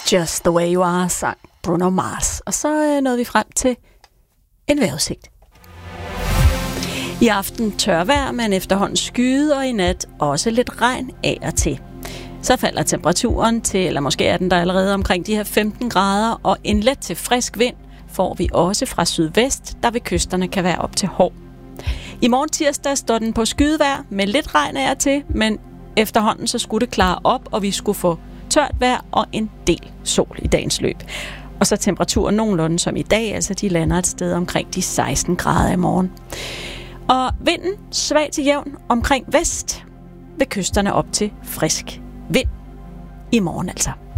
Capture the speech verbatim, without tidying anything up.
Just the way you are, sang Bruno Mars. Og så øh, nåede vi frem til en vejrudsigt. I aften tørvejr, men efterhånden skyde, og i nat også lidt regn af og til. Så falder temperaturen til, eller måske er den der allerede omkring de her femten grader, og en let til frisk vind får vi også fra sydvest, der ved kysterne kan være op til Hov. I morgen tirsdag står den på skydevejr med lidt regn af og til, men efterhånden så skulle det klare op, og vi skulle få tørt vejr og en del sol i dagens løb. Og så temperaturen nogenlunde som i dag, altså de lander et sted omkring de seksten grader i morgen. Og vinden svag til jævn omkring vest, ved kysterne op til frisk vind i morgen altså.